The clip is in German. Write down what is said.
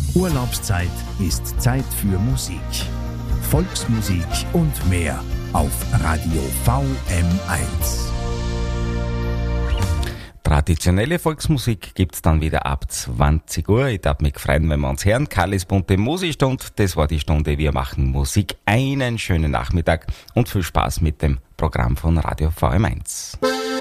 Urlaubszeit ist Zeit für Musik. Volksmusik und mehr auf Radio VM1. Traditionelle Volksmusik gibt's dann wieder ab 20 Uhr. Ich darf mich freuen, wenn wir uns hören. Kallis bunte Musikstund, das war die Stunde Wir machen Musik. Einen schönen Nachmittag und viel Spaß mit dem Programm von Radio VM1.